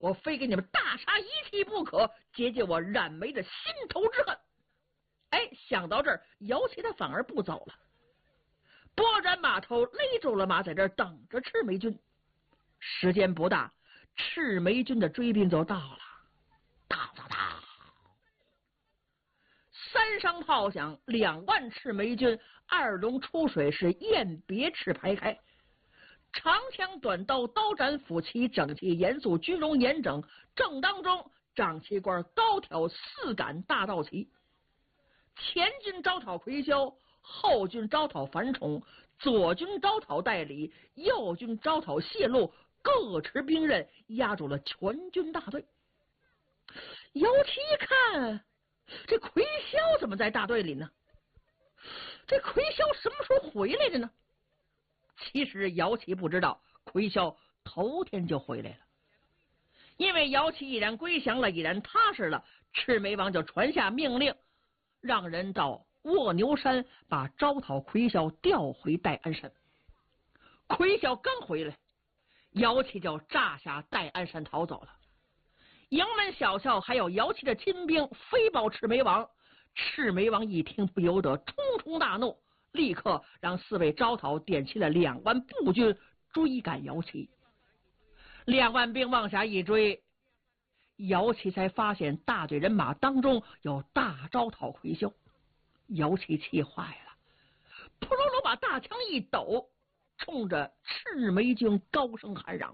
我非给你们大杀一气不可，解解我冉眉的心头之恨。哎，想到这儿，姚琦他反而不走了，拨转马头勒住了马，在这儿等着赤眉军。时间不大，赤眉军的追兵就到了。当当当，三声炮响，2万赤眉军二龙出水，是雁别翅排开。长枪短刀，刀斩斧齐，整齐严肃，军容严整。正当中，长旗官高挑4杆大道旗。前军招讨魁霄，后军招讨樊崇，左军招讨戴礼，右军招讨谢禄，各持兵刃，压住了全军大队。姚琦一看，这魁霄怎么在大队里呢？这魁霄什么时候回来的呢？其实姚琦不知道，魁霄头天就回来了。因为姚琦已然归降了，已然踏实了，赤眉王就传下命令，让人到卧牛山把招讨魁霄调回戴安山。魁霄刚回来，姚琦就炸下戴安山逃走了。营门小校还有姚琦的亲兵飞报赤眉王。赤眉王一听，不由得冲冲大怒，立刻让4位招讨点齐了2万步军追赶姚琦。2万兵往下一追，姚琦才发现大队人马当中有大招讨魁霄。姚琦气坏了，扑噜噜把大枪一抖，冲着赤眉军高声喊嚷：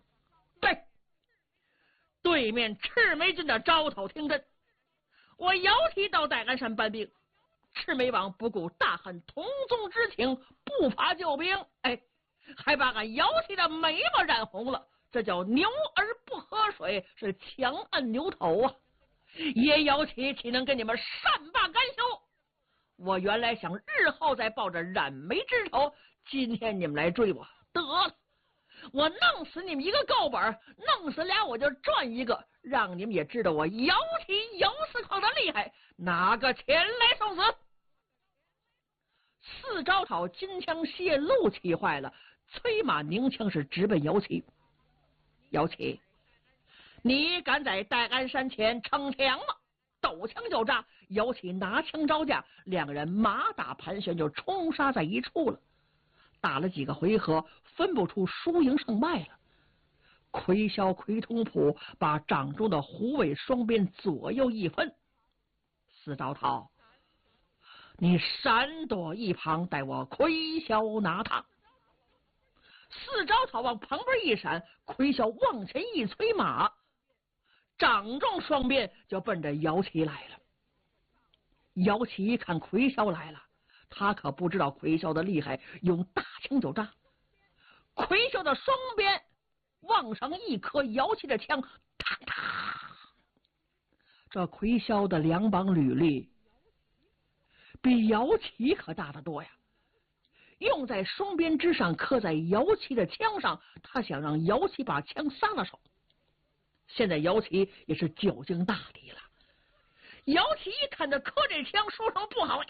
对面赤眉军的招讨听真，我姚琦到戴安山搬兵，赤眉王不顾大汉同宗之情，不伐救兵，还把俺姚琦的眉毛染红了，这叫牛儿不喝水，是强按牛头啊！爷姚琦岂能跟你们善罢甘休？我原来想日后再报着染眉之仇，今天你们来追我，得了，我弄死你们一个够本，弄死俩我就赚一个，让你们也知道我姚琦姚四矿的厉害，拿个钱来送死。4招讨金枪谢禄气坏了，催马拧枪是直奔姚琦。姚琦，你敢在戴安山前逞强吗？抖枪就炸。姚琦拿枪招架，2个人马打盘旋就冲杀在一处了。打了几个回合，分不出输赢胜败了。魁霄、魁通普把掌中的虎尾双鞭左右一分，4招讨，你闪躲一旁，待我魁霄拿他。4招讨往旁边一闪，魁霄往前一催马，掌中双鞭就奔着姚琦来了。姚琦一看魁霄来了，他可不知道魁霄的厉害，用大枪就扎。魁霄的双鞭往上一磕，姚琦的枪啪啪，这魁霄的2膀履历比姚琦可大得多呀，用在双鞭之上，磕在姚琦的枪上，他想让姚琦把枪撒了手。现在姚琦也是久经大敌了，姚琦一看他磕这枪，说声不好，呀，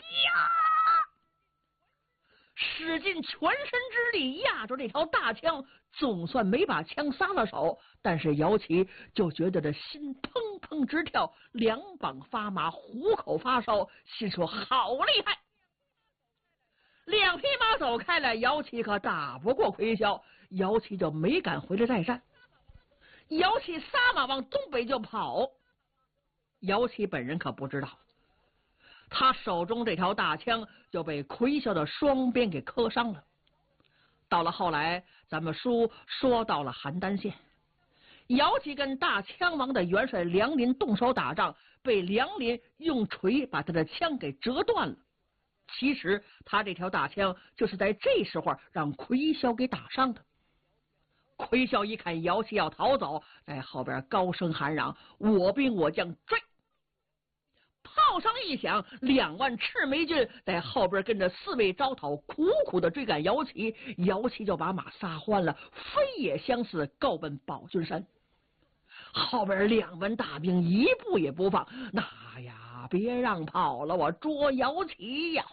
使尽全身之力压住这条大枪，总算没把枪撒了手，但是姚琦就觉得这心砰砰直跳，2膀发麻，虎口发烧，心说好厉害。2匹马走开了，姚琦可打不过魁霄，姚琦就没敢回来再战。姚琦撒马往东北就跑，姚琦本人可不知道，他手中这条大枪就被魁霄的双鞭给磕伤了。到了后来，咱们书说到了邯郸县，姚琦跟大枪王的元帅梁林动手打仗，被梁林用锤把他的枪给折断了。其实他这条大枪就是在这时候让魁霄给打伤的。魁霄一看姚琦要逃走，在后边高声喊嚷：我兵我将追！炮声一响，2万赤眉军在后边跟着4位招讨苦苦的追赶姚琦，姚琦就把马撒欢了，飞也相似，够奔宝君山。后边2万大兵一步也不放，那呀，别让跑了，我捉姚琦呀！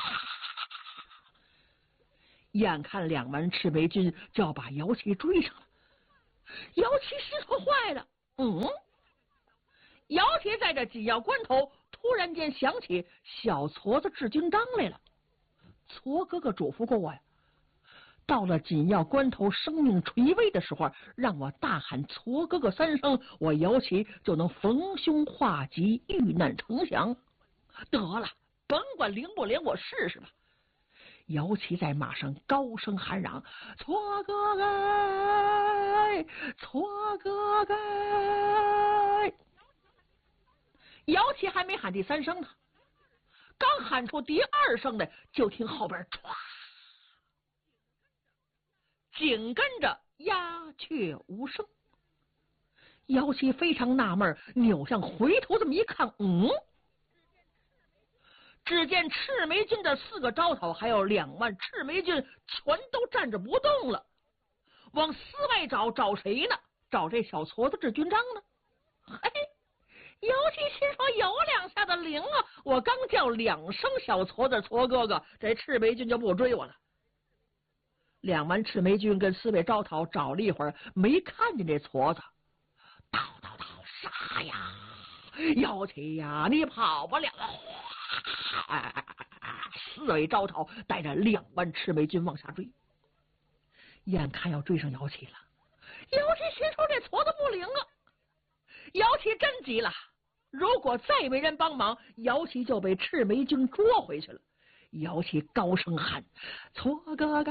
眼看2万赤眉军就要把姚琦追上了，姚琦心说坏了， 姚启在这紧要关头，突然间想起小矬子智军章来了。矬哥哥嘱咐过我呀，到了紧要关头，生命垂危的时候，让我大喊矬哥哥3声，我姚启就能逢凶化吉，遇难成祥。得了，甭管灵不灵，我试试吧。姚启在马上高声喊嚷：“矬哥哥，矬哥哥！”姚启还没喊第3声呢，刚喊出第2声来，就听后边唰，紧跟着鸦雀无声。姚启非常纳闷，扭向回头这么一看，只见赤眉军的4个招头还有2万赤眉军全都站着不动了，往寺外找，找谁呢？找这小矬子智军章呢？嘿，姚启心说有2下子灵啊！我刚叫2声小矬子矬哥哥，这赤眉军就不追我了。2万赤眉军跟4位招头找了一会儿，没看见这矬子。叨，杀呀！姚启呀，你跑不了啊！4位招头带着2万赤眉军往下追，眼看要追上姚启了。姚启心说这矬子不灵啊！姚启真急了，如果再没人帮忙，姚启就被赤眉军捉回去了。姚启高声喊：“矬哥哥，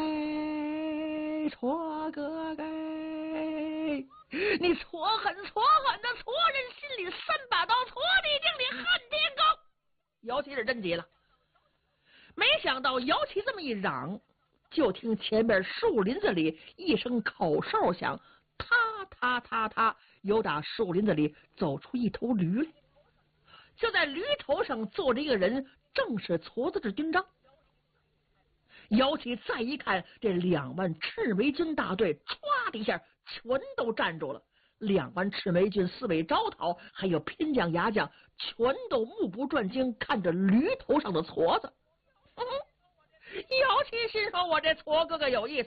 矬哥哥！你矬狠的矬人心里3把刀，矬地定里撼天高！”姚启是真急了，没想到姚启这么一嚷，就听前边树林子里一声口哨响，他，由打树林子里走出一头驴来。就在驴头上坐着一个人，正是矬子智军章。姚启再一看，这2万赤眉军大队唰的一下全都站住了。2万赤眉军4位招头还有偏将牙将全都目不转睛看着驴头上的矬子。姚启心说，我这矬哥哥有意思，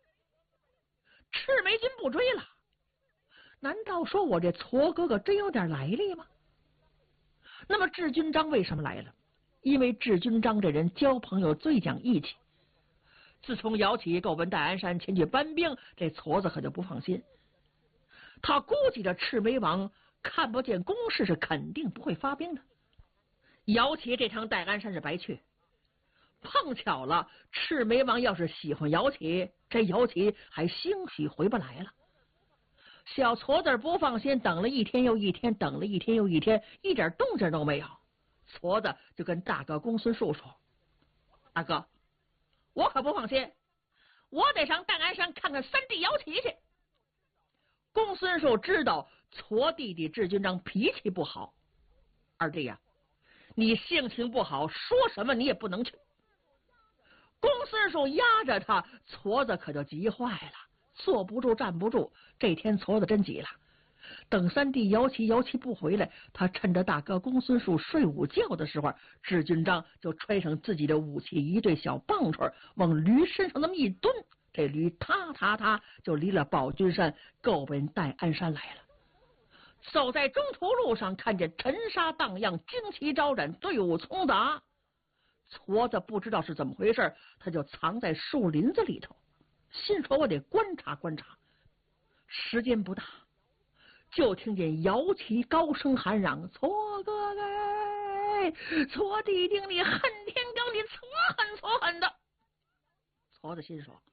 赤眉军不追了，难道说我这矬哥哥真有点来历吗？那么智军章为什么来了？因为智军章这人交朋友最讲义气，自从姚启够奔戴安山前去搬兵，这矬子可就不放心。他估计着赤眉王看不见攻势，是肯定不会发兵的。姚启这趟戴安山是白去，碰巧了赤眉王要是喜欢姚启，这姚启还兴许回不来了。小矬子不放心，等了1天又1天，等了1天又1天，一点动静都没有。矬子就跟大哥公孙述说：“大哥，我可不放心，我得上戴安山看看3弟姚启去。”公孙述知道矬弟弟智军章脾气不好，二弟呀，你性情不好，说什么你也不能去。公孙述压着他，矬子可就急坏了，坐不住站不住。这天矬子真急了，等3弟姚启不回来，他趁着大哥公孙述睡午觉的时候，智军章就揣上自己的武器，一对小棒槌往驴身上那么一蹲，这驴他就离了宝君山，够奔戴安山来了。走在中途路上，看见尘沙荡漾，旌旗招展，队伍冲达。矬子不知道是怎么回事，他就藏在树林子里头，心说我得观察观察。时间不大，就听见姚启高声喊嚷：“矬哥哥，矬弟定你恨天高，你矬狠的！”矬子心说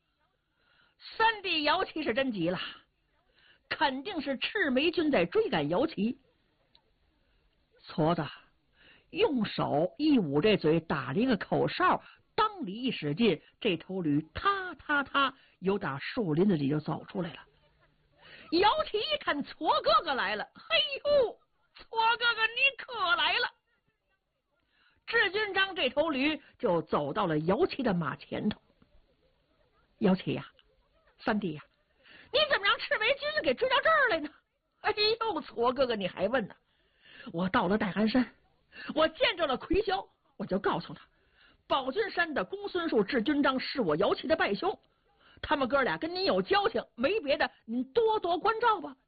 ，3弟姚启是真急了，肯定是赤眉军在追赶姚启。矬子用手一捂这嘴，打了一个口哨，当里一使劲，这头驴他由打树林子里就走出来了。姚启一看矬哥哥来了，嘿呦，矬哥哥你可来了！智军章这头驴就走到了姚启的马前头。姚启呀，3弟呀，你怎么让赤眉军给追到这儿来呢？哎呦，矬哥哥你还问呢？我到了戴安山，我见着了魁霄，我就告诉他，宝君山的公孙述、智军章是我姚启的拜兄，他们哥俩跟您有交情，没别的，您多多关照吧。